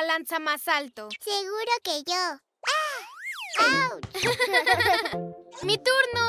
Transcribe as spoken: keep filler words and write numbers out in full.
lanza más alto? Seguro que yo. ¡Ah! ¡Auch! ¡Mi turno!